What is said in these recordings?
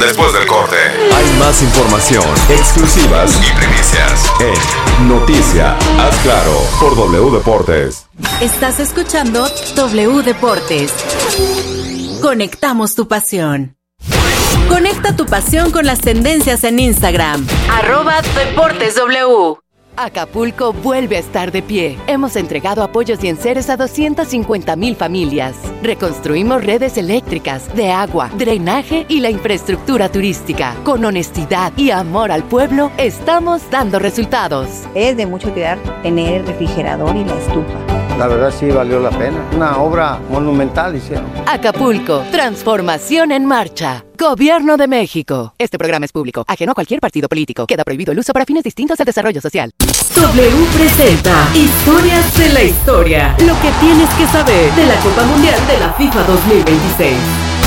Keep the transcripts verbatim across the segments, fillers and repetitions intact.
después del corte. Hay más información, exclusivas y primicias en Noticia, haz claro, por W Deportes. Estás escuchando W Deportes. Conectamos tu pasión. Conecta tu pasión con las tendencias en Instagram. Arroba Deportes W. Acapulco vuelve a estar de pie. Hemos entregado apoyos y enseres a doscientas cincuenta mil familias. Reconstruimos redes eléctricas, de agua, drenaje y la infraestructura turística. Con honestidad y amor al pueblo, estamos dando resultados. Es de mucho cuidar tener el refrigerador y la estufa. La verdad sí valió la pena. Una obra monumental hicieron. Acapulco, transformación en marcha. Gobierno de México. Este programa es público, ajeno a cualquier partido político. Queda prohibido el uso para fines distintos al desarrollo social. W presenta Historias de la Historia. Lo que tienes que saber de la Copa Mundial de la FIFA dos mil veintiséis.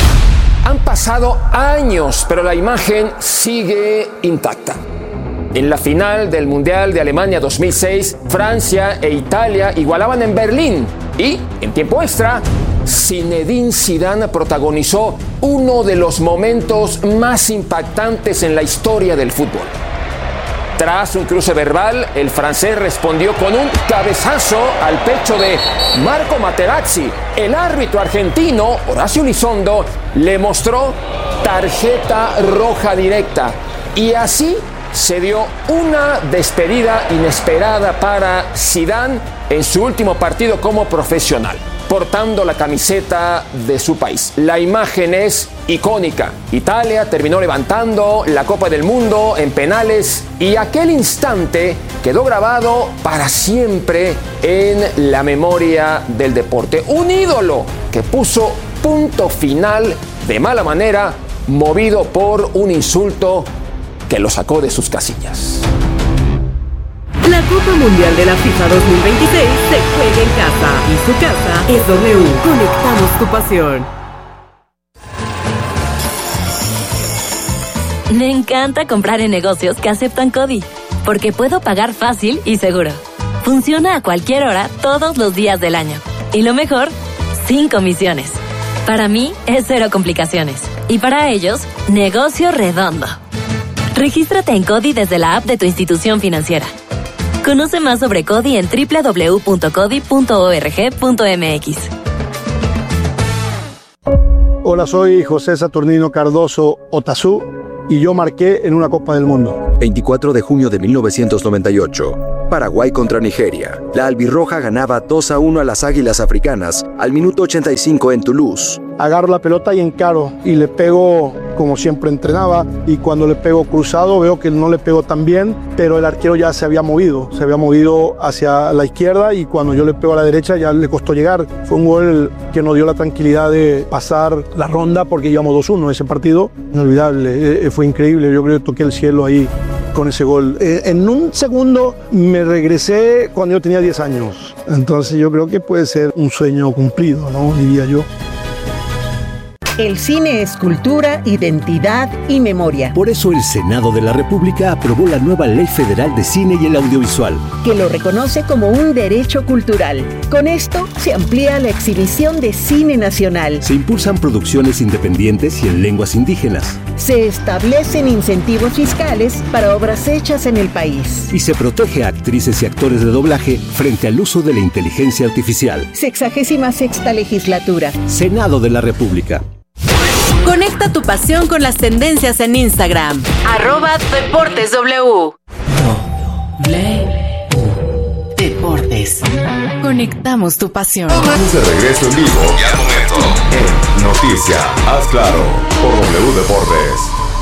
Han pasado años, pero la imagen sigue intacta. En la final del Mundial de Alemania dos mil seis, Francia e Italia igualaban en Berlín y, en tiempo extra, Zinedine Zidane protagonizó uno de los momentos más impactantes en la historia del fútbol. Tras un cruce verbal, el francés respondió con un cabezazo al pecho de Marco Materazzi. El árbitro argentino, Horacio Elizondo, le mostró tarjeta roja directa. Y así se dio una despedida inesperada para Zidane en su último partido como profesional, portando la camiseta de su país. La imagen es icónica. Italia terminó levantando la Copa del Mundo en penales y aquel instante quedó grabado para siempre en la memoria del deporte. Un ídolo que puso punto final de mala manera, movido por un insulto que lo sacó de sus casillas. La Copa Mundial de la FIFA dos mil veintiséis se juega en casa y su casa es W. Conectamos tu pasión. Me encanta comprar en negocios que aceptan CODI, porque puedo pagar fácil y seguro. Funciona a cualquier hora, todos los días del año. Y lo mejor, sin comisiones. Para mí es cero complicaciones. Y para ellos, negocio redondo. Regístrate en CODI desde la app de tu institución financiera. Conoce más sobre CODI en doble u doble u doble u punto codi punto org punto m x. Hola, soy José Saturnino Cardoso Otazú y yo marqué en una Copa del Mundo. veinticuatro de junio de mil novecientos noventa y ocho. Paraguay contra Nigeria. La albirroja ganaba dos a uno a las Águilas Africanas al minuto ochenta y cinco en Toulouse. Agarro la pelota y encaro y le pego como siempre entrenaba, y cuando le pego cruzado veo que no le pego tan bien, pero el arquero ya se había movido, se había movido hacia la izquierda, y cuando yo le pego a la derecha ya le costó llegar. Fue un gol que nos dio la tranquilidad de pasar la ronda porque íbamos dos uno ese partido. Inolvidable, eh, fue increíble, yo creo que toqué el cielo ahí con ese gol. Eh, en un segundo me regresé cuando yo tenía diez años, entonces yo creo que puede ser un sueño cumplido, ¿no? Diría yo. El cine es cultura, identidad y memoria. Por eso el Senado de la República aprobó la nueva Ley Federal de Cine y el Audiovisual, que lo reconoce como un derecho cultural. Con esto se amplía la exhibición de cine nacional. Se impulsan producciones independientes y en lenguas indígenas. Se establecen incentivos fiscales para obras hechas en el país. Y se protege a actrices y actores de doblaje frente al uso de la inteligencia artificial. Sexagésima sexta legislatura. Senado de la República. Conecta tu pasión con las tendencias en Instagram. Arroba Deportes W. W Deportes. Conectamos tu pasión. Estamos de regreso en vivo y al momento en Noticia, haz claro, por W Deportes.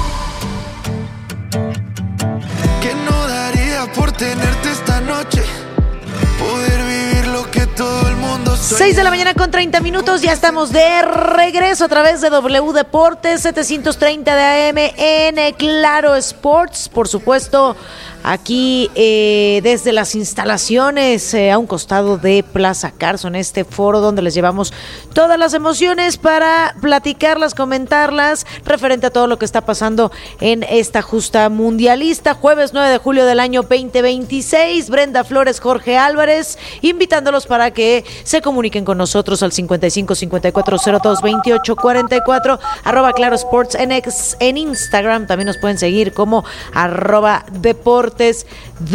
¿Qué no daría por tenerte esta noche? Poder vivir lo que todo el mundo sueña. seis de la mañana con treinta minutos, ya estamos de regreso a través de W Deportes, setecientos treinta de A M en Claro Sports. Por supuesto, aquí eh, desde las instalaciones eh, a un costado de Plaza Carson, este foro donde les llevamos todas las emociones para platicarlas, comentarlas, referente a todo lo que está pasando en esta justa mundialista. Jueves nueve de julio del año veinte veintiséis, Brenda Flores, Jorge Álvarez, invitándolos para que se comuniquen con nosotros al cincuenta y cinco cincuenta y cuatro cero dos veintiocho cuarenta y cuatro, arroba Claro Sports en, ex, en Instagram. También nos pueden seguir como arroba Deportes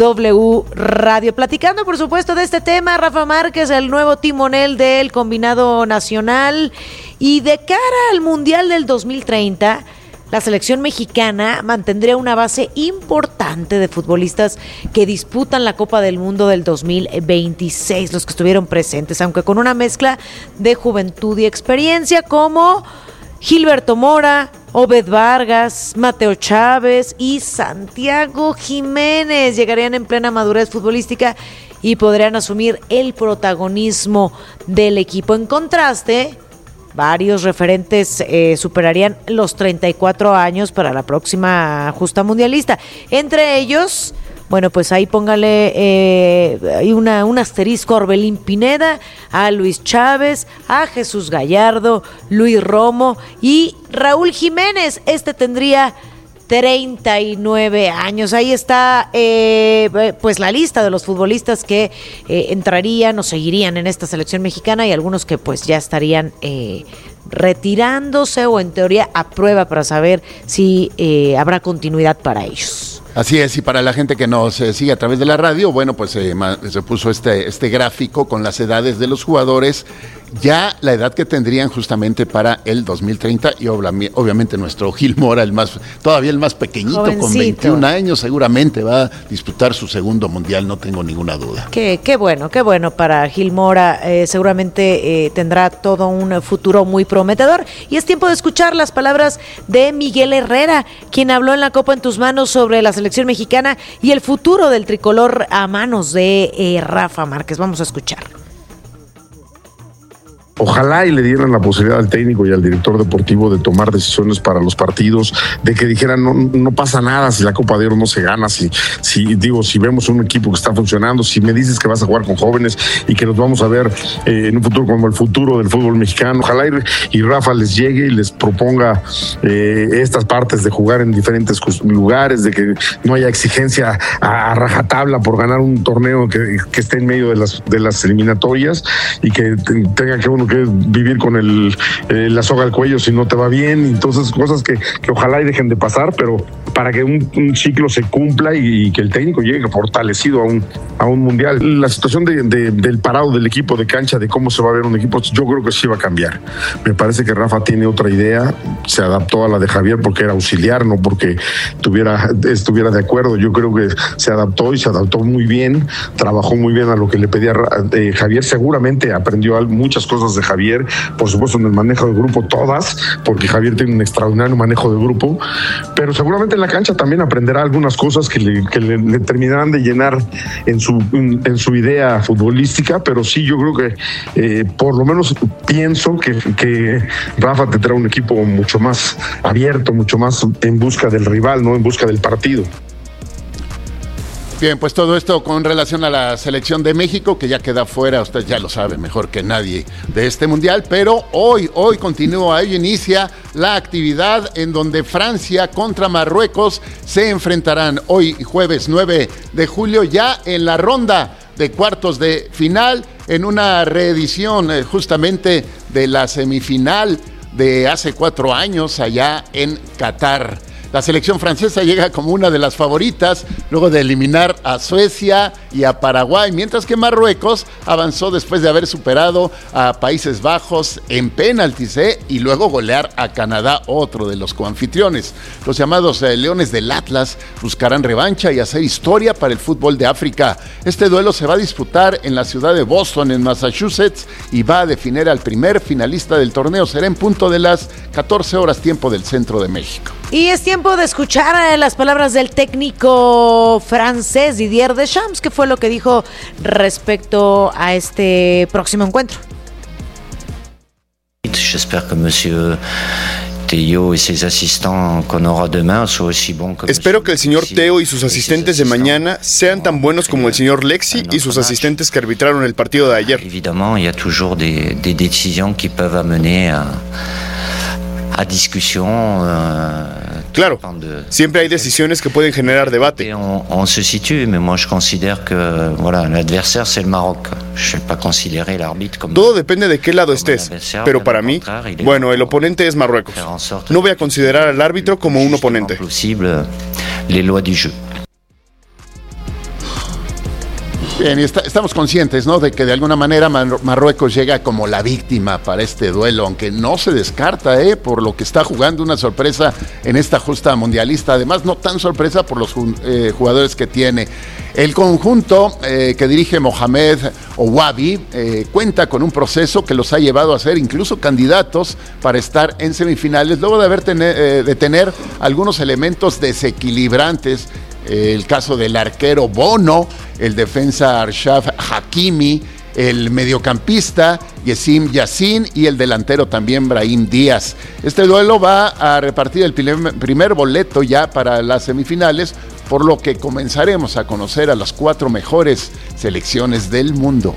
W Radio. Platicando, por supuesto, de este tema, Rafa Márquez, el nuevo timonel del combinado nacional. Y de cara al Mundial del dos mil treinta, la selección mexicana mantendría una base importante de futbolistas que disputan la Copa del Mundo del dos mil veintiséis, los que estuvieron presentes, aunque con una mezcla de juventud y experiencia, como Gilberto Mora, Obed Vargas, Mateo Chávez y Santiago Jiménez. Llegarían en plena madurez futbolística y podrían asumir el protagonismo del equipo. En contraste, varios referentes eh, superarían los treinta y cuatro años para la próxima justa mundialista. Entre ellos, bueno, pues ahí póngale eh, una, un asterisco a Orbelín Pineda, a Luis Chávez, a Jesús Gallardo, Luis Romo y Raúl Jiménez. Este tendría treinta y nueve años. Ahí está eh, pues la lista de los futbolistas que eh, entrarían o seguirían en esta selección mexicana, y algunos que pues ya estarían eh, retirándose o en teoría a prueba para saber si eh, habrá continuidad para ellos. Así es, y para la gente que nos eh, sigue a través de la radio, bueno, pues eh, ma, se puso este, este gráfico con las edades de los jugadores, ya la edad que tendrían justamente para el dos mil treinta, y obla, obviamente nuestro Gil Mora, el más, todavía el más pequeñito, jovencito, con veintiún años, seguramente va a disputar su segundo mundial, no tengo ninguna duda. Qué, qué bueno, qué bueno para Gil Mora, eh, seguramente eh, tendrá todo un futuro muy prometedor, y es tiempo de escuchar las palabras de Miguel Herrera, quien habló en la Copa en tus manos sobre la selección mexicana y el futuro del tricolor a manos de eh, Rafa Márquez. Vamos a escuchar. Ojalá y le dieran la posibilidad al técnico y al director deportivo de tomar decisiones para los partidos, de que dijeran no, no pasa nada si la Copa de Oro no se gana, si, si digo, si vemos un equipo que está funcionando, si me dices que vas a jugar con jóvenes y que los vamos a ver eh, en un futuro como el futuro del fútbol mexicano. Ojalá y, y Rafa les llegue y les proponga eh, estas partes de jugar en diferentes lugares, de que no haya exigencia a, a rajatabla por ganar un torneo que, que esté en medio de las, de las eliminatorias, y que tenga que uno que vivir con el, eh, la soga al cuello si no te va bien. Entonces, cosas que, que ojalá y dejen de pasar, pero para que un, un ciclo se cumpla y, y que el técnico llegue fortalecido a un, a un mundial. La situación de, de, del parado del equipo de cancha, de cómo se va a ver un equipo, yo creo que sí va a cambiar. Me parece que Rafa tiene otra idea, se adaptó a la de Javier porque era auxiliar, no porque tuviera, estuviera de acuerdo. Yo creo que se adaptó y se adaptó muy bien, trabajó muy bien a lo que le pedía eh, Javier. Seguramente aprendió muchas cosas de Javier, por supuesto en el manejo del grupo, todas, porque Javier tiene un extraordinario manejo de grupo, pero seguramente en la cancha también aprenderá algunas cosas que le, que le, le terminarán de llenar en su, en, en su idea futbolística. Pero sí, yo creo que eh, por lo menos pienso que, que Rafa tendrá un equipo mucho más abierto, mucho más en busca del rival, no en busca del partido. Bien, pues todo esto con relación a la selección de México, que ya queda fuera, usted ya lo sabe mejor que nadie, de este mundial, pero hoy, hoy continúa, hoy inicia la actividad en donde Francia contra Marruecos se enfrentarán hoy jueves nueve de julio ya en la ronda de cuartos de final, en una reedición eh, justamente de la semifinal de hace cuatro años allá en Qatar. La selección francesa llega como una de las favoritas luego de eliminar a Suecia y a Paraguay, mientras que Marruecos avanzó después de haber superado a Países Bajos en penaltis ¿eh? y luego golear a Canadá, otro de los coanfitriones. Los llamados eh, Leones del Atlas buscarán revancha y hacer historia para el fútbol de África. Este duelo se va a disputar en la ciudad de Boston, en Massachusetts, y va a definir al primer finalista del torneo. Será en punto de las catorce horas tiempo del centro de México. Y es tiempo de escuchar las palabras del técnico francés Didier Deschamps, que fue lo que dijo respecto a este próximo encuentro. J'espère que monsieur Espero que el señor Theo y sus asistentes de mañana sean tan buenos como el señor Lexi y sus asistentes que arbitraron el partido de ayer. Évidemment, il y a toujours des, des décisions qui peuvent amener à, à discussion. Euh, Claro, siempre hay decisiones que pueden generar debate. On, on se situe, mais moi je considère que voilà, l'adversaire c'est le Maroc. Je vais pas considérer l'arbitre comme. Todo depende de qué lado estés, pero para mí, bueno, el oponente es Marruecos. No voy a considerar al árbitro como un oponente. Les lois du jeu. Bien, y está, estamos conscientes, ¿no?, de que de alguna manera Mar- Marruecos llega como la víctima para este duelo, aunque no se descarta, ¿eh?, por lo que está jugando, una sorpresa en esta justa mundialista. Además, no tan sorpresa por los eh, jugadores que tiene. El conjunto eh, que dirige Mohamed Ouabi eh, cuenta con un proceso que los ha llevado a ser incluso candidatos para estar en semifinales, luego de haber tener, eh, de tener algunos elementos desequilibrantes. El caso del arquero Bono, el defensa Arshaf Hakimi, el mediocampista Yessim Yassin y el delantero también Brahim Díaz. Este duelo va a repartir el primer boleto ya para las semifinales, por lo que comenzaremos a conocer a las cuatro mejores selecciones del mundo.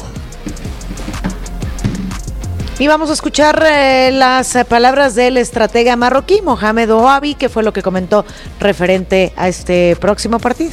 Y vamos a escuchar eh, las eh, palabras del estratega marroquí, Mohamed Ouabi, que fue lo que comentó referente a este próximo partido.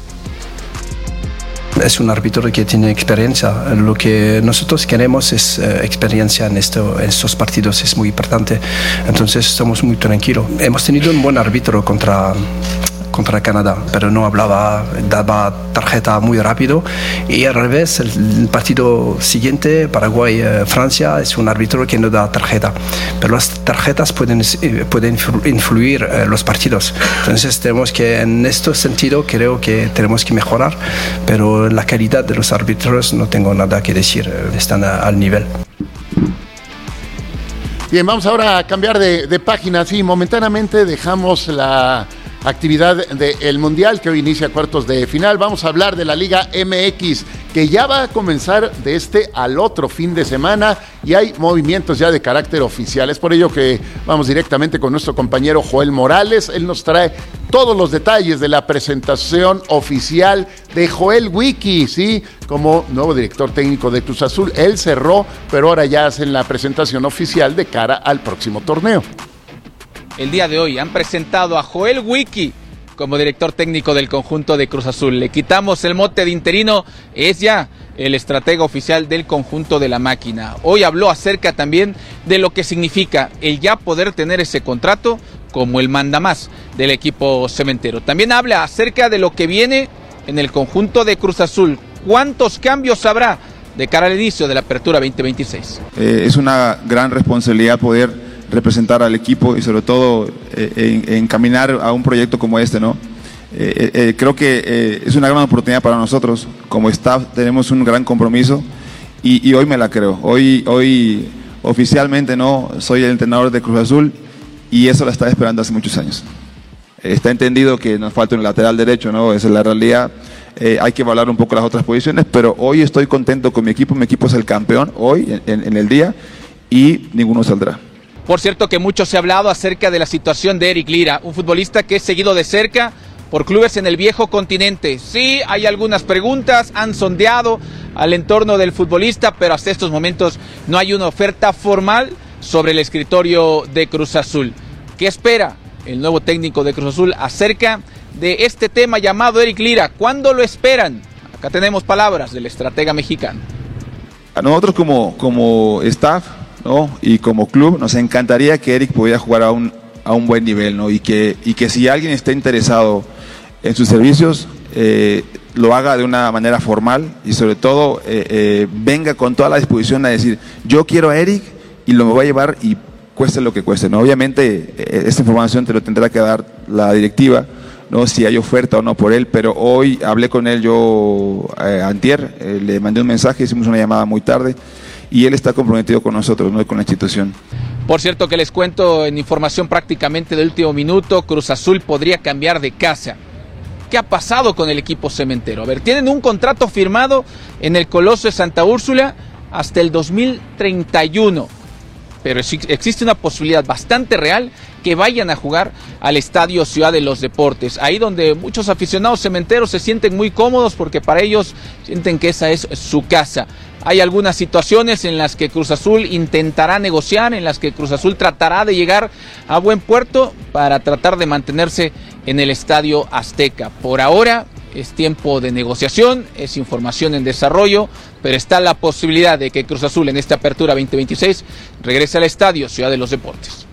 Es un árbitro que tiene experiencia. Lo que nosotros queremos es eh, experiencia en, esto, en estos partidos, es muy importante. Entonces estamos muy tranquilos. Hemos tenido un buen árbitro contra... contra Canadá, pero no hablaba, daba tarjeta muy rápido, y al revés, el partido siguiente, Paraguay-Francia, es un árbitro que no da tarjeta, pero las tarjetas pueden, pueden influir en los partidos. Entonces tenemos que, en este sentido, creo que tenemos que mejorar, pero la calidad de los árbitros no tengo nada que decir, están a, al nivel. Bien, vamos ahora a cambiar de, de página. Sí, momentáneamente dejamos la actividad del Mundial, que hoy inicia cuartos de final. Vamos a hablar de la Liga M X, que ya va a comenzar de este al otro fin de semana, y hay movimientos ya de carácter oficial. Es por ello que vamos directamente con nuestro compañero Joel Morales. Él nos trae todos los detalles de la presentación oficial de Joel Wiki, ¿sí?, como nuevo director técnico de Cruz Azul. Él cerró, pero ahora ya hacen la presentación oficial de cara al próximo torneo. El día de hoy han presentado a Joel Wiki como director técnico del conjunto de Cruz Azul. Le quitamos el mote de interino, es ya el estratega oficial del conjunto de la máquina. Hoy habló acerca también de lo que significa el ya poder tener ese contrato como el mandamás del equipo cementero. También habla acerca de lo que viene en el conjunto de Cruz Azul. ¿Cuántos cambios habrá de cara al inicio de la apertura veinte veintiséis? Eh, es una gran responsabilidad poder representar al equipo y sobre todo eh, encaminar a un proyecto como este, ¿no? Eh, eh, creo que eh, es una gran oportunidad para nosotros. Como staff tenemos un gran compromiso y, y hoy me la creo. Hoy, hoy oficialmente, ¿no?, soy el entrenador de Cruz Azul, y eso la estaba esperando hace muchos años. Está entendido que nos falta un lateral derecho, ¿no? Esa es la realidad. Eh, hay que evaluar un poco las otras posiciones, pero hoy estoy contento con mi equipo. Mi equipo es el campeón hoy, en, en el día, y ninguno saldrá. Por cierto que mucho se ha hablado acerca de la situación de Eric Lira, un futbolista que es seguido de cerca por clubes en el viejo continente. Sí, hay algunas preguntas, han sondeado al entorno del futbolista, pero hasta estos momentos no hay una oferta formal sobre el escritorio de Cruz Azul. ¿Qué espera el nuevo técnico de Cruz Azul acerca de este tema llamado Eric Lira? ¿Cuándo lo esperan? Acá tenemos palabras del estratega mexicano. A nosotros como, como staff, ¿no?, y como club, nos encantaría que Eric pudiera jugar a un, a un buen nivel, ¿no?, y que, y que si alguien está interesado en sus servicios, eh, lo haga de una manera formal y sobre todo eh, eh, venga con toda la disposición a decir, yo quiero a Eric y lo me voy a llevar y cueste lo que cueste, ¿no? Obviamente eh, esta información te lo tendrá que dar la directiva, ¿no?, si hay oferta o no por él, pero hoy hablé con él yo eh, antier, eh, le mandé un mensaje, hicimos una llamada muy tarde, y él está comprometido con nosotros, no con la institución. Por cierto que les cuento en información prácticamente de último minuto, Cruz Azul podría cambiar de casa. ¿Qué ha pasado con el equipo cementero? A ver, tienen un contrato firmado en el Coloso de Santa Úrsula hasta el dos mil treinta y uno, pero existe una posibilidad bastante real que vayan a jugar al Estadio Ciudad de los Deportes, ahí donde muchos aficionados cementeros se sienten muy cómodos porque para ellos sienten que esa es su casa. Hay algunas situaciones en las que Cruz Azul intentará negociar, en las que Cruz Azul tratará de llegar a buen puerto para tratar de mantenerse en el Estadio Azteca. Por ahora es tiempo de negociación, es información en desarrollo, pero está la posibilidad de que Cruz Azul en esta apertura veinte veintiséis regrese al Estadio Ciudad de los Deportes.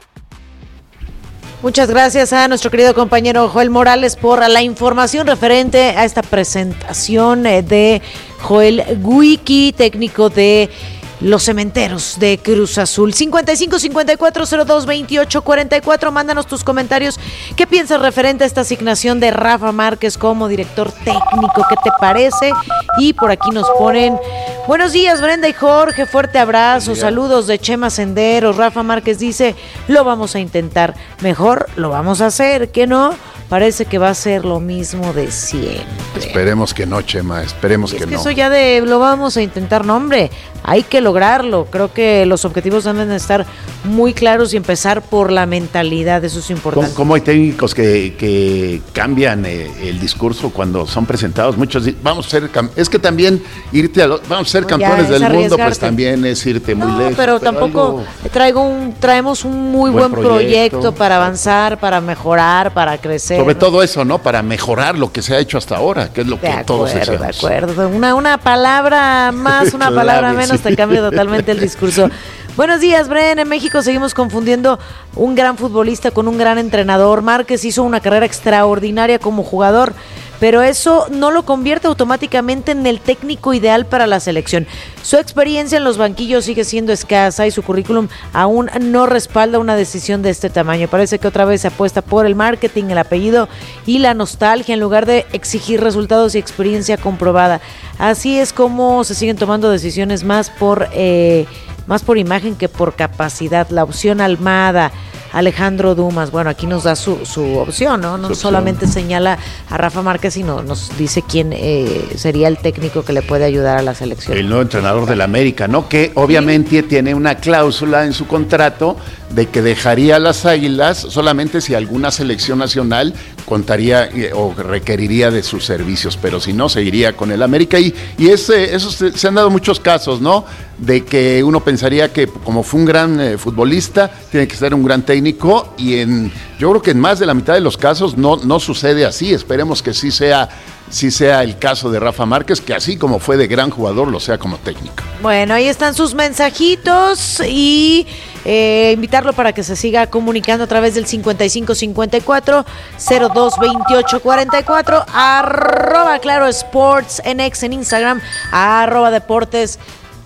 Muchas gracias a nuestro querido compañero Joel Morales por la información referente a esta presentación de Joel Wiki, técnico de los Cementeros de Cruz Azul. cincuenta y cinco cincuenta y cuatro cero dos veintiocho cuarenta y cuatro, mándanos tus comentarios. ¿Qué piensas referente a esta asignación de Rafa Márquez como director técnico? ¿Qué te parece? Y por aquí nos ponen: buenos días, Brenda y Jorge, fuerte abrazo, saludos de Chema Senderos. Rafa Márquez dice: lo vamos a intentar, mejor lo vamos a hacer, ¿qué no? Parece que va a ser lo mismo de siempre. Esperemos que no, Chema, esperemos y que es que no. Eso ya de lo vamos a intentar, no, hombre, hay que lograrlo. Creo que los objetivos deben estar muy claros y empezar por la mentalidad, eso es importante. ¿Cómo, cómo hay técnicos que, que cambian eh, el discurso cuando son presentados? Muchos dicen, vamos a ser, es que también irte a, lo, vamos a ser no, campeones del mundo, pues también es irte muy no, lejos. Pero, pero tampoco algo, traigo un, traemos un muy buen, buen proyecto, proyecto para avanzar, para mejorar, para crecer. Sobre todo eso, ¿no? Para mejorar lo que se ha hecho hasta ahora, que es lo que de todos acuerdo, deseamos. De acuerdo, una, una palabra más, una claro, palabra menos, sí. Te cambia totalmente el discurso. Buenos días, Bren. En México seguimos confundiendo un gran futbolista con un gran entrenador. Márquez hizo una carrera extraordinaria como jugador, pero eso no lo convierte automáticamente en el técnico ideal para la selección. Su experiencia en los banquillos sigue siendo escasa y su currículum aún no respalda una decisión de este tamaño. Parece que otra vez se apuesta por el marketing, el apellido y la nostalgia en lugar de exigir resultados y experiencia comprobada. Así es como se siguen tomando decisiones más por, eh, más por imagen que por capacidad. La opción Almada, Alejandro Dumas, bueno, aquí nos da su, su opción, ¿no? No solamente señala a Rafa Márquez, sino nos dice quién eh, sería el técnico que le puede ayudar a la selección. El nuevo entrenador del América, ¿no? Que obviamente sí. Tiene una cláusula en su contrato de que dejaría a las Águilas solamente si alguna selección nacional contaría eh, o requeriría de sus servicios, pero si no, seguiría con el América. Y, y ese, eso se, se han dado muchos casos, ¿no? De que uno pensaría que como fue un gran eh, futbolista, tiene que ser un gran técnico, y en yo creo que en más de la mitad de los casos no, no sucede así. Esperemos que sí sea, sí sea el caso de Rafa Márquez, que así como fue de gran jugador, lo sea como técnico. Bueno, ahí están sus mensajitos y eh, invitarlo para que se siga comunicando a través del cincuenta y cinco cincuenta y cuatro cero dos veintiocho cuarenta y cuatro, arroba Claro Sports en X, en Instagram, arroba Deportes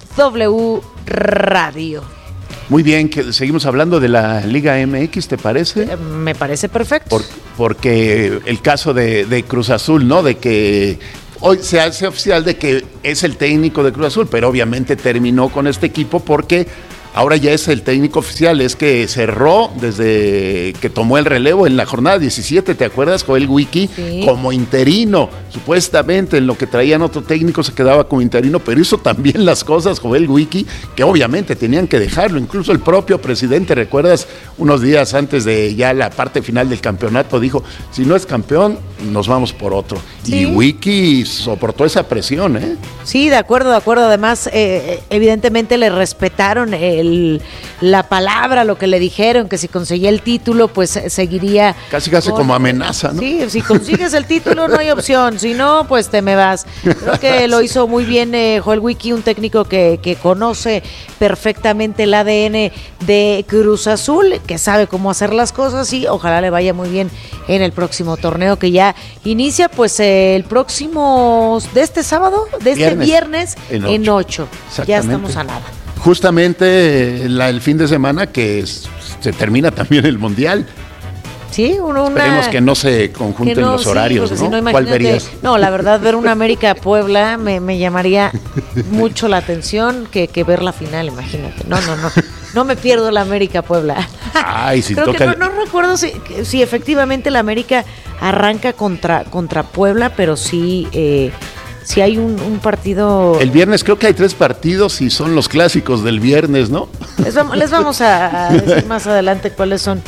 W Radio. Muy bien, que seguimos hablando de la Liga M X, ¿te parece? Eh, me parece perfecto. Por, porque el caso de, de Cruz Azul, ¿no? De que hoy se hace oficial de que es el técnico de Cruz Azul, pero obviamente terminó con este equipo porque ahora ya es el técnico oficial. Es que cerró desde que tomó el relevo en la jornada diecisiete, ¿te acuerdas? Joel Wiki, sí. Como interino, supuestamente en lo que traían otro técnico se quedaba como interino, pero hizo también las cosas Joel Wiki, que obviamente tenían que dejarlo. Incluso el propio presidente, ¿recuerdas? Unos días antes de ya la parte final del campeonato dijo, si no es campeón, nos vamos por otro. Sí. Y Wiki soportó esa presión, ¿eh? Sí, de acuerdo, de acuerdo. Además, eh, evidentemente le respetaron el El, la palabra, lo que le dijeron, que si conseguía el título, pues seguiría. Casi casi con, como amenaza, ¿no? Sí, si consigues el título no hay opción, si no, pues te me vas. Creo que lo hizo muy bien eh, Joel Wiki, un técnico que, que conoce perfectamente el A D N de Cruz Azul, que sabe cómo hacer las cosas y ojalá le vaya muy bien en el próximo torneo que ya inicia, pues eh, el próximo, de este sábado, de este viernes, viernes en ocho. Ya estamos a nada. Justamente la, el fin de semana que es, se termina también el Mundial. Sí, uno, una... Esperemos que no se conjunten no, los horarios, sí, ¿no? Si no, ¿Cuál verías? No, la verdad, ver una América Puebla me, me llamaría mucho la atención que, que ver la final, imagínate. No, no, no. No me pierdo la América Puebla. Ay, si Creo toca que no, no recuerdo si, si efectivamente la América arranca contra, contra Puebla, pero sí... Eh, si hay un, un partido... El viernes creo que hay tres partidos y son los clásicos del viernes, ¿no? Les vamos, les vamos a, a decir más adelante cuáles son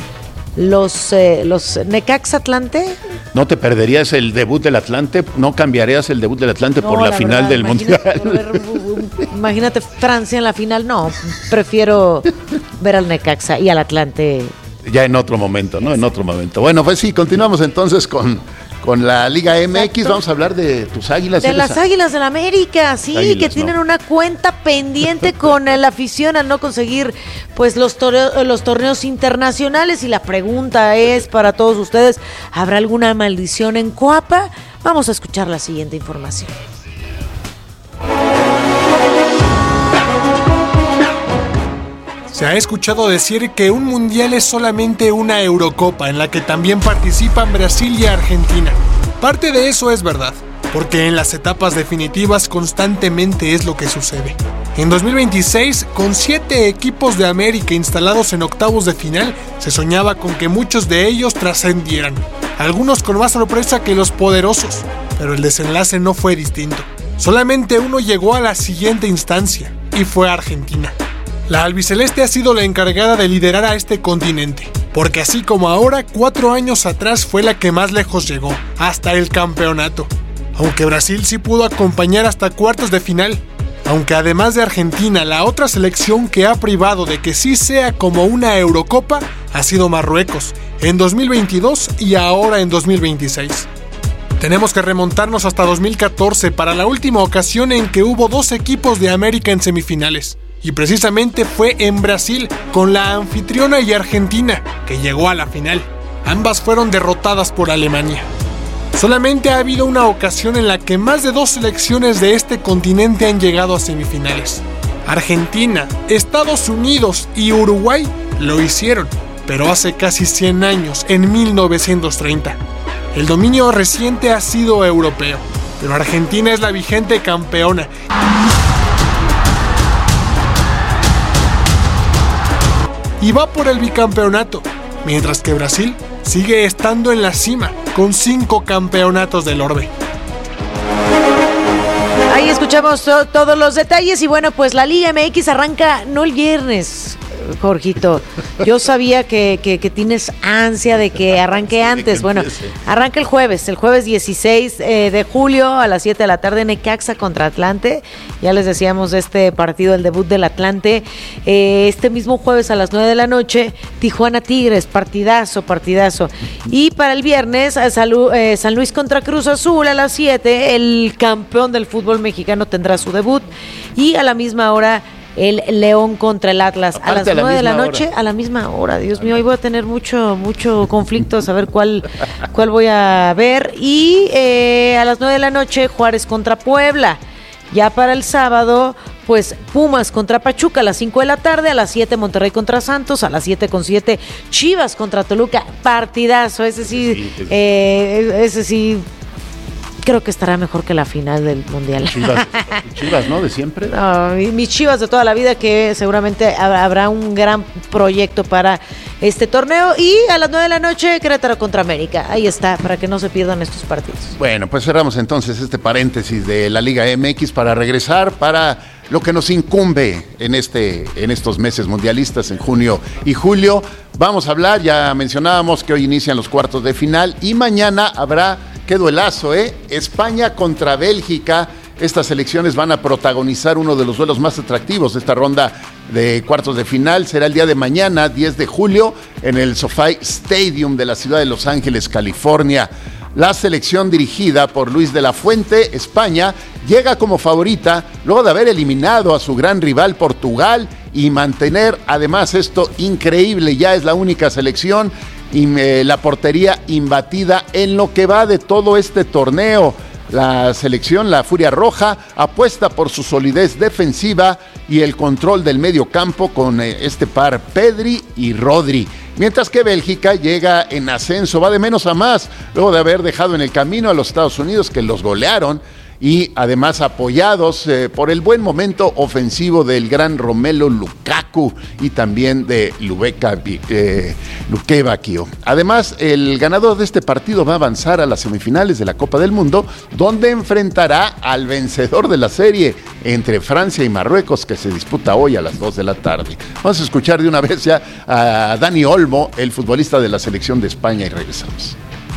los, eh, los Necaxa Atlante. ¿No te perderías el debut del Atlante? ¿No cambiarías el debut del Atlante no, por la, la final verdad, del imagínate, Mundial? Ver, imagínate Francia en la final. No, prefiero ver al Necaxa y al Atlante. Ya en otro momento, ¿no? En otro momento. Bueno, pues sí, continuamos entonces con, con la Liga M X. Exacto. Vamos a hablar de tus Águilas. De las Águilas del la América, sí, águilas, que tienen no. una cuenta pendiente con la afición al no conseguir pues los, torneos, los torneos internacionales. Y la pregunta es para todos ustedes, ¿habrá alguna maldición en Coapa? Vamos a escuchar la siguiente información. Se ha escuchado decir que un mundial es solamente una Eurocopa en la que también participan Brasil y Argentina. Parte de eso es verdad, porque en las etapas definitivas constantemente es lo que sucede. En dos mil veintiséis, con siete equipos de América instalados en octavos de final, se soñaba con que muchos de ellos trascendieran, algunos con más sorpresa que los poderosos, pero el desenlace no fue distinto. Solamente uno llegó a la siguiente instancia, y fue Argentina. La albiceleste ha sido la encargada de liderar a este continente, porque así como ahora, cuatro años atrás fue la que más lejos llegó, hasta el campeonato. Aunque Brasil sí pudo acompañar hasta cuartos de final, aunque además de Argentina, la otra selección que ha privado de que sí sea como una Eurocopa ha sido Marruecos, en dos mil veintidós y ahora en dos mil veintiséis. Tenemos que remontarnos hasta dos mil catorce para la última ocasión en que hubo dos equipos de América en semifinales. Y precisamente fue en Brasil, con la anfitriona y Argentina, que llegó a la final. Ambas fueron derrotadas por Alemania. Solamente ha habido una ocasión en la que más de dos selecciones de este continente han llegado a semifinales. Argentina, Estados Unidos y Uruguay lo hicieron, pero hace casi cien años, en mil novecientos treinta. El dominio reciente ha sido europeo, pero Argentina es la vigente campeona. Y va por el bicampeonato, mientras que Brasil sigue estando en la cima, con cinco campeonatos del orbe. Ahí escuchamos to- todos los detalles y bueno, pues la Liga M X arranca no el viernes, Jorgito. Yo sabía que, que, que tienes ansia de que arranque antes. Bueno, arranca el jueves, el jueves dieciséis eh, de julio a las siete de la tarde, Necaxa contra Atlante. Ya les decíamos de este partido, el debut del Atlante. Eh, este mismo jueves a las nueve de la noche, Tijuana Tigres, partidazo, partidazo. Y para el viernes, San, Lu- eh, San Luis contra Cruz Azul a las siete, el campeón del fútbol mexicano tendrá su debut. Y a la misma hora, el León contra el Atlas. Aparte a las nueve de la noche, hora. A la misma hora. Dios mío, hoy voy a tener mucho, mucho conflicto a saber cuál, cuál voy a ver. Y eh, a las nueve de la noche, Juárez contra Puebla. Ya para el sábado, pues Pumas contra Pachuca a las cinco de la tarde, a las siete Monterrey contra Santos, a las siete con siete Chivas contra Toluca. Partidazo, ese sí, sí, sí. Eh, ese sí. Creo que estará mejor que la final del Mundial. Chivas, Chivas, ¿no? De siempre. No, mis Chivas de toda la vida, que seguramente habrá un gran proyecto para este torneo. Y a las nueve de la noche, Querétaro contra América. Ahí está, para que no se pierdan estos partidos. Bueno, pues cerramos entonces este paréntesis de la Liga M X para regresar para lo que nos incumbe en, este, en estos meses mundialistas, en junio y julio. Vamos a hablar, ya mencionábamos que hoy inician los cuartos de final y mañana habrá... ¡Qué duelazo, eh! España contra Bélgica. Estas selecciones van a protagonizar uno de los duelos más atractivos de esta ronda de cuartos de final. Será el día de mañana, diez de julio, en el SoFi Stadium de la ciudad de Los Ángeles, California. La selección dirigida por Luis de la Fuente, España, llega como favorita luego de haber eliminado a su gran rival Portugal y mantener, además, esto increíble, ya es la única selección y eh, la portería imbatida en lo que va de todo este torneo. La selección, la Furia Roja, apuesta por su solidez defensiva y el control del medio campo con eh, este par Pedri y Rodri. Mientras que Bélgica llega en ascenso, va de menos a más, luego de haber dejado en el camino a los Estados Unidos, que los golearon, y además apoyados eh, por el buen momento ofensivo del gran Romelu Lukaku y también de Lubeka eh, Lukebakio. Además, el ganador de este partido va a avanzar a las semifinales de la Copa del Mundo, donde enfrentará al vencedor de la serie entre Francia y Marruecos, que se disputa hoy a las dos de la tarde. Vamos a escuchar de una vez ya a Dani Olmo, el futbolista de la selección de España, y regresamos.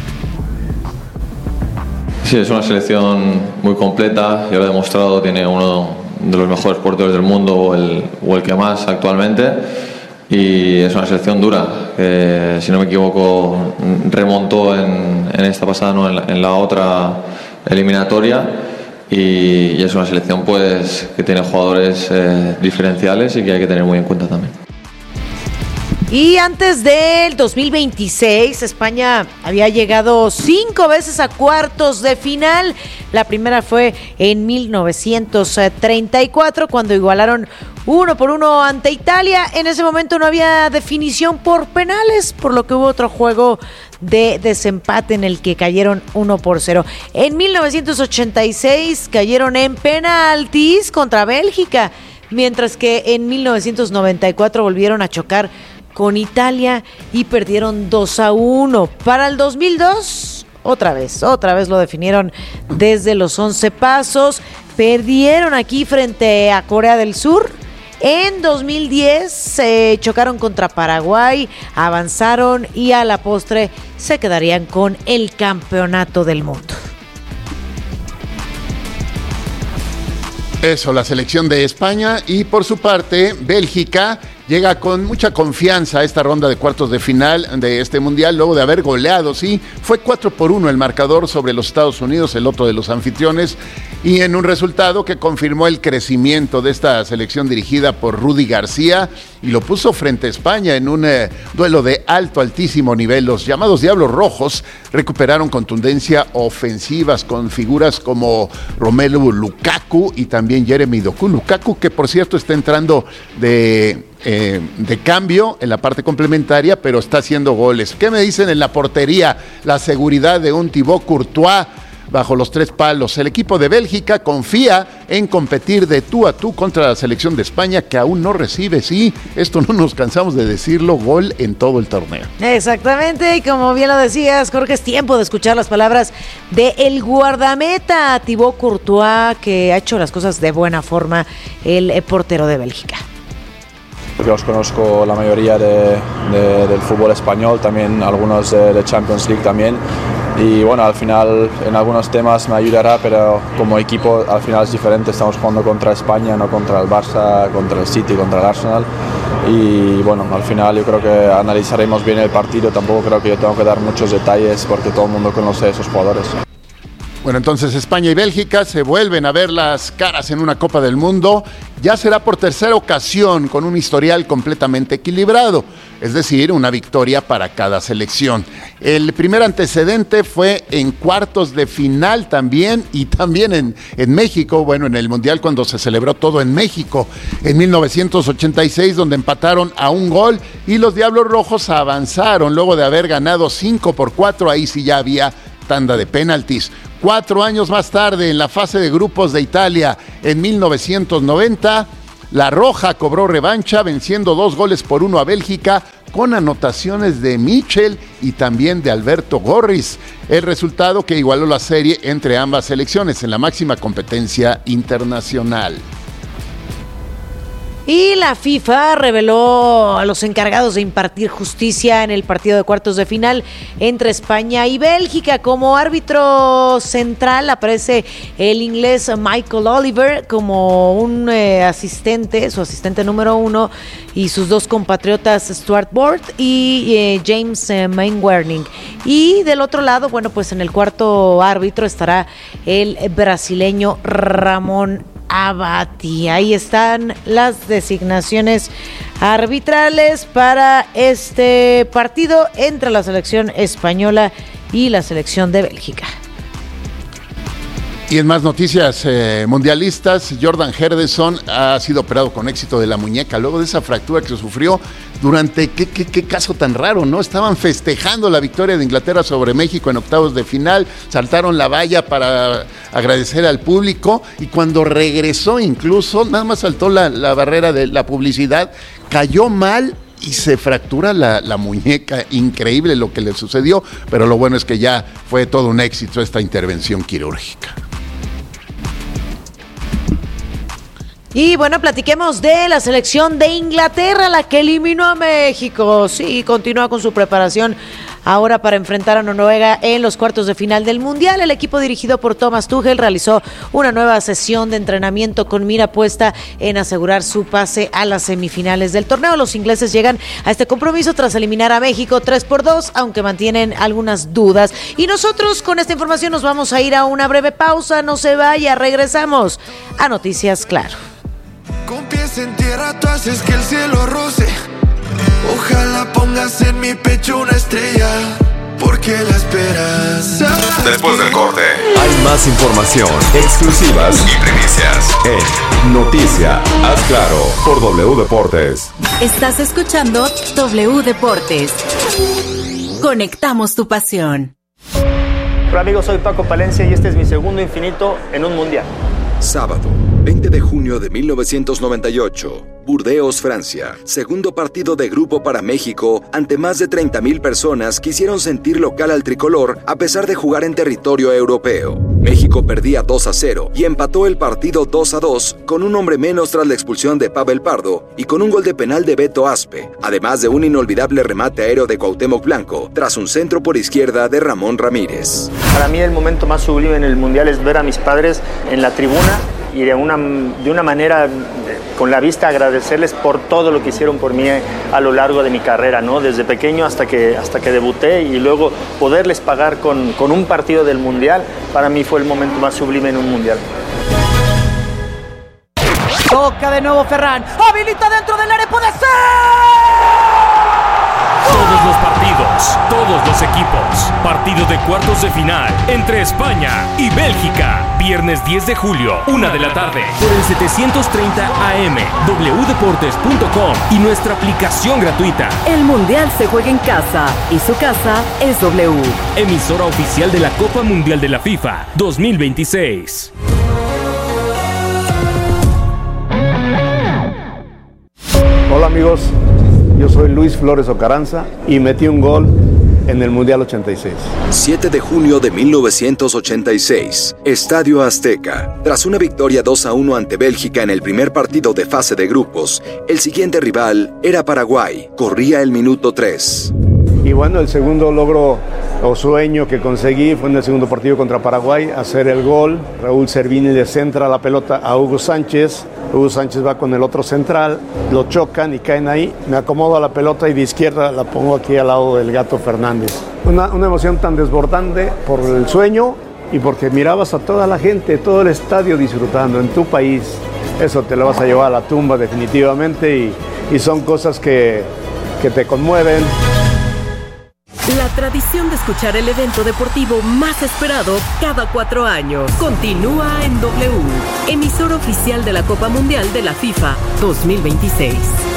Sí, es una selección muy completa, ya lo ha demostrado, tiene uno de los mejores porteros del mundo o el, o el que más actualmente, y es una selección dura, que si no me equivoco remontó en, en esta pasada, no, en, la, en la otra eliminatoria, y, y es una selección pues que tiene jugadores eh, diferenciales y que hay que tener muy en cuenta también. Y antes del dos mil veintiséis, España había llegado cinco veces a cuartos de final. La primera fue en mil novecientos treinta y cuatro, cuando igualaron uno por uno ante Italia. En ese momento no había definición por penales, por lo que hubo otro juego de desempate en el que cayeron uno por cero. En mil novecientos ochenta y seis cayeron en penaltis contra Bélgica, mientras que en mil novecientos noventa y cuatro volvieron a chocar con Italia y perdieron dos a uno. Para el dos mil dos, otra vez, otra vez lo definieron desde los once pasos. Perdieron aquí frente a Corea del Sur. En dos mil diez se chocaron contra Paraguay, avanzaron y a la postre se quedarían con el campeonato del mundo. Eso, la selección de España. Y por su parte, Bélgica llega con mucha confianza a esta ronda de cuartos de final de este mundial, luego de haber goleado, sí, fue cuatro por uno el marcador sobre los Estados Unidos, el otro de los anfitriones, y en un resultado que confirmó el crecimiento de esta selección dirigida por Rudy García, y lo puso frente a España en un eh, duelo de alto, altísimo nivel. Los llamados Diablos Rojos recuperaron contundencia ofensivas con figuras como Romelu Lukaku y también Jeremy Doku. Lukaku, que por cierto está entrando de... Eh, de cambio en la parte complementaria, pero está haciendo goles. ¿Qué me dicen en la portería? La seguridad de un Thibaut Courtois bajo los tres palos. El equipo de Bélgica confía en competir de tú a tú contra la selección de España, que aún no recibe, sí, esto no nos cansamos de decirlo, gol en todo el torneo. Exactamente, y como bien lo decías, Jorge, es tiempo de escuchar las palabras de el guardameta Thibaut Courtois, que ha hecho las cosas de buena forma, el portero de Bélgica. Porque os conozco la mayoría de, de, del fútbol español, también algunos de, de Champions League también, y bueno, al final en algunos temas me ayudará, pero como equipo al final es diferente, estamos jugando contra España, no contra el Barça, contra el City, contra el Arsenal, y bueno, al final yo creo que analizaremos bien el partido, tampoco creo que yo tengo que dar muchos detalles porque todo el mundo conoce a esos jugadores. Bueno, entonces España y Bélgica se vuelven a ver las caras en una Copa del Mundo. Ya será por tercera ocasión con un historial completamente equilibrado, es decir, una victoria para cada selección. El primer antecedente fue en cuartos de final también, y también en, en México, bueno, en el Mundial cuando se celebró todo en México, en mil novecientos ochenta y seis, donde empataron a un gol y los Diablos Rojos avanzaron luego de haber ganado cinco por cuatro, ahí sí ya había tanda de penaltis. Cuatro años más tarde, en la fase de grupos de Italia, en mil novecientos noventa, la Roja cobró revancha venciendo dos goles por uno a Bélgica con anotaciones de Michel y también de Alberto Gorris. El resultado que igualó la serie entre ambas selecciones en la máxima competencia internacional. Y la FIFA reveló a los encargados de impartir justicia en el partido de cuartos de final entre España y Bélgica. Como árbitro central aparece el inglés Michael Oliver, como un eh, asistente, su asistente número uno, y sus dos compatriotas Stuart Ward y eh, James eh, Mainwaring. Y del otro lado, bueno, pues en el cuarto árbitro estará el brasileño Ramón Abati. Ahí están las designaciones arbitrales para este partido entre la selección española y la selección de Bélgica. Y en más noticias eh, mundialistas, Jordan Henderson ha sido operado con éxito de la muñeca luego de esa fractura que sufrió durante, qué, qué, qué caso tan raro, ¿no? Estaban festejando la victoria de Inglaterra sobre México en octavos de final, saltaron la valla para agradecer al público y cuando regresó incluso, nada más saltó la, la barrera de la publicidad, cayó mal y se fractura la, la muñeca. Increíble lo que le sucedió, pero lo bueno es que ya fue todo un éxito esta intervención quirúrgica. Y bueno, platiquemos de la selección de Inglaterra, la que eliminó a México. Sí, continúa con su preparación ahora para enfrentar a Noruega en los cuartos de final del Mundial. El equipo dirigido por Thomas Tuchel realizó una nueva sesión de entrenamiento con mira puesta en asegurar su pase a las semifinales del torneo. Los ingleses llegan a este compromiso tras eliminar a México tres por dos, aunque mantienen algunas dudas. Y nosotros con esta información nos vamos a ir a una breve pausa. No se vaya, regresamos a Noticias Claro. Con pies en tierra tú haces que el cielo roce. Ojalá pongas en mi pecho una estrella, porque la esperas. Después del corte, hay más información, exclusivas y primicias en Noticia Haz Claro por W Deportes. Estás escuchando W Deportes. Conectamos tu pasión. Hola amigos, soy Paco Palencia y este es mi segundo infinito en un mundial. Sábado, veinte de junio de mil novecientos noventa y ocho, Burdeos, Francia. Segundo partido de grupo para México ante más de treinta mil personas que hicieron sentir local al tricolor a pesar de jugar en territorio europeo. México perdía dos a cero y empató el partido dos a dos con un hombre menos tras la expulsión de Pavel Pardo y con un gol de penal de Beto Aspe, además de un inolvidable remate aéreo de Cuauhtémoc Blanco tras un centro por izquierda de Ramón Ramírez. Para mí el momento más sublime en el mundial es ver a mis padres en la tribuna y de una, de una manera, con la vista, agradecerles por todo lo que hicieron por mí a lo largo de mi carrera, ¿no? Desde pequeño hasta que, hasta que debuté, y luego poderles pagar con, con un partido del Mundial, para mí fue el momento más sublime en un Mundial. Toca de nuevo Ferran, habilita dentro del área, puede ser. Todos los partidos, todos los equipos. Partido de cuartos de final entre España y Bélgica. Viernes diez de julio, una de la tarde. Por el setecientos treinta A M, w deportes punto com y nuestra aplicación gratuita. El Mundial se juega en casa y su casa es W. Emisora oficial de la Copa Mundial de la FIFA dos mil veintiséis. Hola amigos, yo soy Luis Flores Ocaranza y metí un gol en el Mundial ochenta y seis. siete de junio de mil novecientos ochenta y seis, Estadio Azteca. Tras una victoria dos a uno ante Bélgica en el primer partido de fase de grupos, el siguiente rival era Paraguay. Corría el minuto tres. Y bueno, el segundo logro o sueño que conseguí fue en el segundo partido contra Paraguay, hacer el gol. Raúl Servini le centra la pelota a Hugo Sánchez. Hugo Sánchez va con el otro central, lo chocan y caen ahí. Me acomodo a la pelota y de izquierda la pongo aquí al lado del Gato Fernández. Una, una emoción tan desbordante por el sueño y porque mirabas a toda la gente, todo el estadio disfrutando en tu país. Eso te lo vas a llevar a la tumba definitivamente y, y son cosas que, que te conmueven. La tradición de escuchar el evento deportivo más esperado cada cuatro años continúa en W, emisora oficial de la Copa Mundial de la FIFA dos mil veintiséis.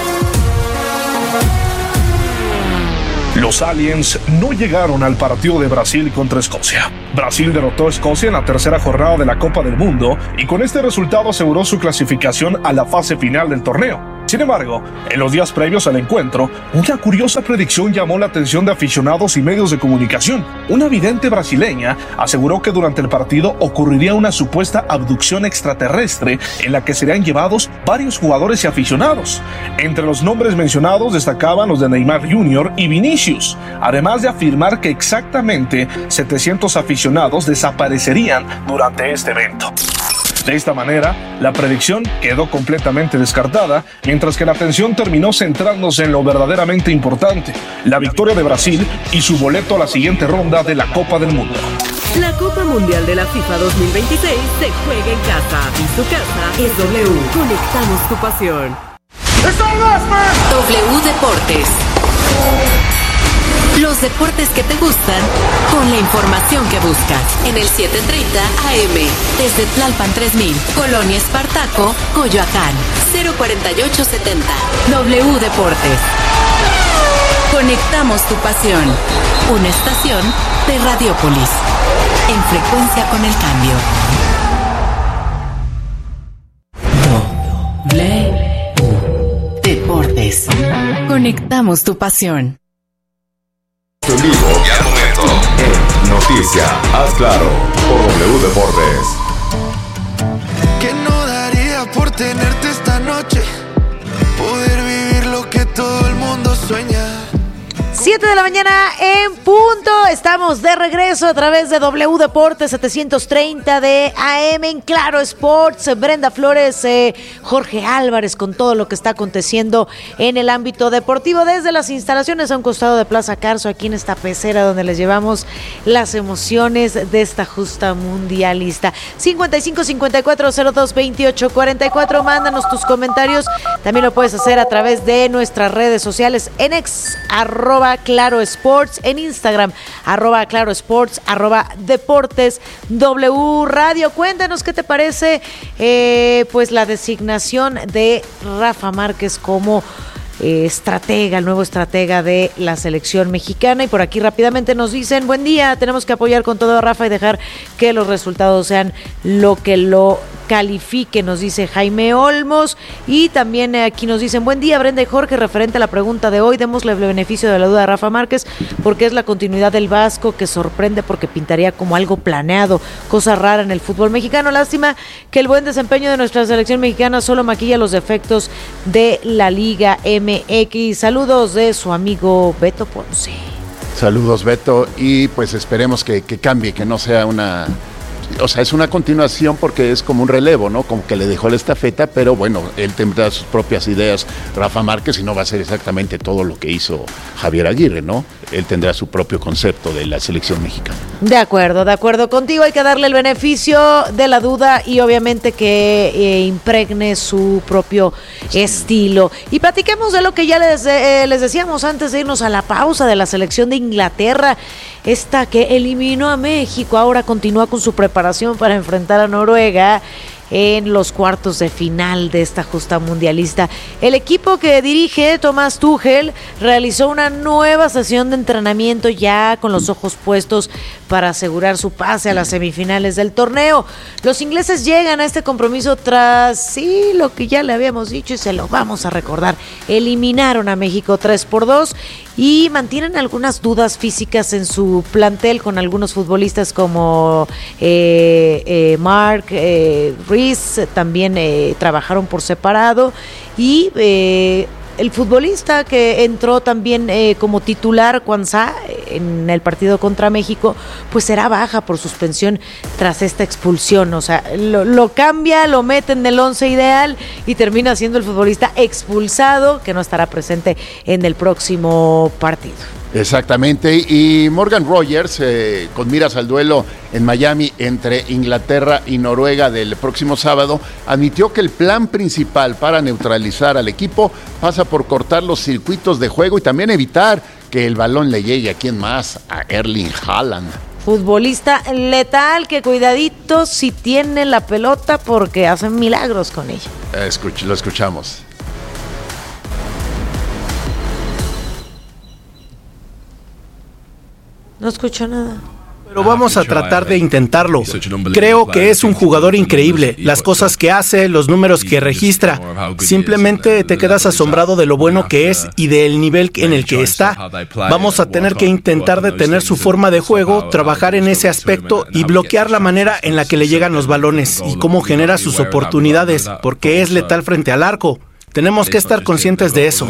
Los Aliens no llegaron al partido de Brasil contra Escocia. Brasil derrotó a Escocia en la tercera jornada de la Copa del Mundo y con este resultado aseguró su clasificación a la fase final del torneo. Sin embargo, en los días previos al encuentro, una curiosa predicción llamó la atención de aficionados y medios de comunicación. Una vidente brasileña aseguró que durante el partido ocurriría una supuesta abducción extraterrestre en la que serían llevados varios jugadores y aficionados. Entre los nombres mencionados destacaban los de Neymar junior y Vinicius, además de afirmar que exactamente setecientos aficionados desaparecerían durante este evento. De esta manera, la predicción quedó completamente descartada, mientras que la atención terminó centrándose en lo verdaderamente importante, la victoria de Brasil y su boleto a la siguiente ronda de la Copa del Mundo. La Copa Mundial de la FIFA dos mil veintiséis se juega en casa y su casa es W. Conectamos tu pasión. W Deportes. Los deportes que te gustan con la información que buscas. En el siete treinta A M, desde Tlalpan tres mil, Colonia Espartaco, Coyoacán, cero cuarenta y ocho setenta. W Deportes. Conectamos tu pasión. Una estación de Radiopolis. En frecuencia con el cambio. W Deportes. Conectamos tu pasión. En vivo y al momento en Noticia, haz claro, por W Deportes. Que no daría por tenerte esta noche, poder vivir lo que todo el mundo sueña. siete de la mañana en punto. Estamos de regreso a través de W Deportes setecientos treinta de A M en Claro Sports. Brenda Flores, eh, Jorge Álvarez con todo lo que está aconteciendo en el ámbito deportivo desde las instalaciones a un costado de Plaza Carso, aquí en esta pecera donde les llevamos las emociones de esta justa mundialista. cincuenta y cinco cincuenta y cuatro cero dos veintiocho cuarenta y cuatro. Mándanos tus comentarios. También lo puedes hacer a través de nuestras redes sociales en ex arroba Claro Sports, en Instagram, arroba Claro Sports, arroba Deportes W Radio. Cuéntanos qué te parece eh, pues la designación de Rafa Márquez como eh, estratega, el nuevo estratega de la selección mexicana. Y por aquí rápidamente nos dicen, buen día, tenemos que apoyar con todo a Rafa y dejar que los resultados sean lo que lo califique, nos dice Jaime Olmos. Y también aquí nos dicen, buen día Brenda y Jorge, referente a la pregunta de hoy, démosle el beneficio de la duda a Rafa Márquez, porque es la continuidad del Vasco, que sorprende porque pintaría como algo planeado, cosa rara en el fútbol mexicano. Lástima que el buen desempeño de nuestra selección mexicana solo maquilla los defectos de la Liga M X. Saludos de su amigo Beto Ponce. Saludos, Beto, y pues esperemos que, que cambie, que no sea una... O sea, es una continuación porque es como un relevo, ¿no? Como que le dejó la estafeta, pero bueno, él tendrá sus propias ideas, Rafa Márquez, y no va a ser exactamente todo lo que hizo Javier Aguirre, ¿no? Él tendrá su propio concepto de la selección mexicana. De acuerdo, de acuerdo contigo, hay que darle el beneficio de la duda y obviamente que eh, impregne su propio sí. estilo. Y platiquemos de lo que ya les, eh, les decíamos antes de irnos a la pausa, de la selección de Inglaterra, esta que eliminó a México, ahora continúa con su preparación para enfrentar a Noruega en los cuartos de final de esta justa mundialista. El equipo que dirige Thomas Tuchel realizó una nueva sesión de entrenamiento ya con los ojos puestos para asegurar su pase a las semifinales del torneo. Los ingleses llegan a este compromiso tras, sí, lo que ya le habíamos dicho y se lo vamos a recordar, eliminaron a México tres por dos y mantienen algunas dudas físicas en su plantel con algunos futbolistas como eh, eh, Mark eh, Rees, también eh, trabajaron por separado y eh, el futbolista que entró también eh, como titular, Kwanzaa, en el partido contra México, pues será baja por suspensión tras esta expulsión. O sea, lo, lo cambia, lo mete en el once ideal y termina siendo el futbolista expulsado, que no estará presente en el próximo partido. Exactamente, y Morgan Rogers, eh, con miras al duelo en Miami entre Inglaterra y Noruega del próximo sábado, admitió que el plan principal para neutralizar al equipo pasa por cortar los circuitos de juego y también evitar que el balón le llegue a quien más, a Erling Haaland. Futbolista letal que cuidadito si tiene la pelota porque hacen milagros con ella. Escuch- lo escuchamos. No escucho nada. Pero vamos a tratar de intentarlo. Creo que es un jugador increíble. Las cosas que hace, los números que registra. Simplemente te quedas asombrado de lo bueno que es y del nivel en el que está. Vamos a tener que intentar detener su forma de juego, trabajar en ese aspecto y bloquear la manera en la que le llegan los balones y cómo genera sus oportunidades, porque es letal frente al arco. Tenemos que estar conscientes de eso.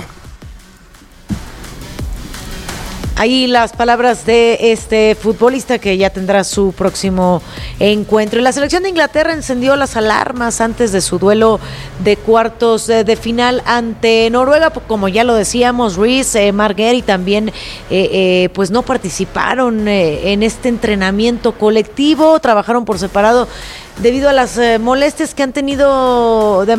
Ahí las palabras de este futbolista que ya tendrá su próximo encuentro. Y la selección de Inglaterra encendió las alarmas antes de su duelo de cuartos de, de final ante Noruega. Como ya lo decíamos, Rees, eh, Marguerite y también eh, eh, pues no participaron eh, en este entrenamiento colectivo, trabajaron por separado debido a las eh, molestias que han tenido de